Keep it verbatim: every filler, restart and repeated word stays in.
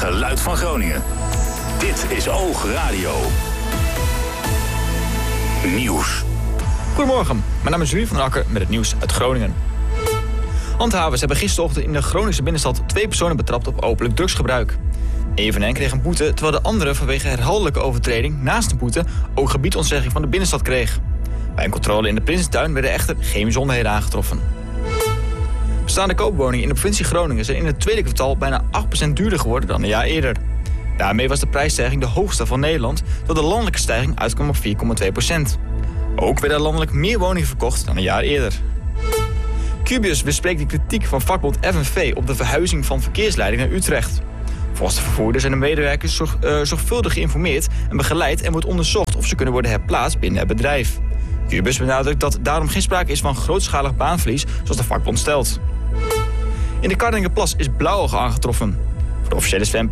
geluid van Groningen. Dit is Oog Radio. Nieuws. Goedemorgen, mijn naam is Julie van der Akker met het nieuws uit Groningen. Handhavers hebben gisterochtend in de Groningse binnenstad twee personen betrapt op openlijk drugsgebruik. Een van hen kreeg een boete, terwijl de andere vanwege herhaaldelijke overtreding naast de boete ook gebiedsontzegging van de binnenstad kreeg. Bij een controle in de Prinsentuin werden echter geen bijzonderheden aangetroffen. Bestaande koopwoningen in de provincie Groningen zijn in het tweede kwartaal bijna acht procent duurder geworden dan een jaar eerder. Daarmee was de prijsstijging de hoogste van Nederland, terwijl de landelijke stijging uitkwam op vier komma twee procent. Ook werden er landelijk meer woningen verkocht dan een jaar eerder. Cubius bespreekt de kritiek van vakbond F N V op de verhuizing van verkeersleiding naar Utrecht. Volgens de vervoerders zijn de medewerkers zorg, uh, zorgvuldig geïnformeerd en begeleid en wordt onderzocht of ze kunnen worden herplaatst binnen het bedrijf. Cubius benadrukt dat daarom geen sprake is van grootschalig baanverlies zoals de vakbond stelt. In de Kardingerplas is blauwalg aangetroffen. Voor de officiële